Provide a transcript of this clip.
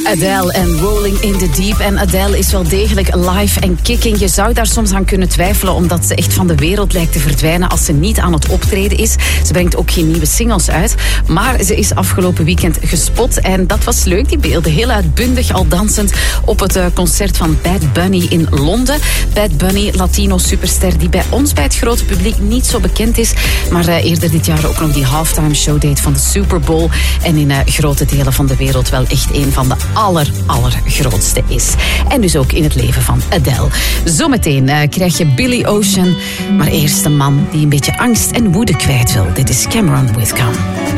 Adele en Rolling in the Deep. En Adele is wel degelijk live en kicking. Je zou daar soms aan kunnen twijfelen, omdat ze echt van de wereld lijkt te verdwijnen als ze niet aan het optreden is. Ze brengt ook geen nieuwe singles uit. Maar ze is afgelopen weekend gespot. En dat was leuk, die beelden. Heel uitbundig al dansend op het concert van Bad Bunny in Londen. Bad Bunny, Latino superster die bij ons, bij het grote publiek, niet zo bekend is. Maar eerder dit jaar ook nog die halftime show deed van de Super Bowl. En in grote delen van de wereld wel echt een van de allergrootste is. En dus ook in het leven van Adele. Zometeen krijg je Billy Ocean. Maar eerst een man die een beetje angst en woede kwijt wil. Dit is Cameron Withcomb.